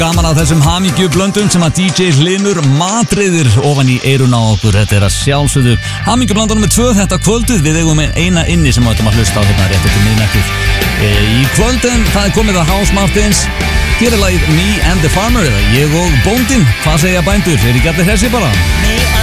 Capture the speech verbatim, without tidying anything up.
Gaman að þessum hamingjublöndum sem að D J Hlynur matriðir ofan í eyrun á okkur. Þetta er að sjálfsögðu hamingjublanda nummer tvö þetta kvöldið. Við eigum eina inni sem við ætlum að hlusta á hérna rétt eftir miðnættið. E, í kvöldin það er komið að House Martins. Hér er lagið Me and the Farmer eða Ég og bóndinn. Hvað segja bændur? Er ekki allir hessi bara?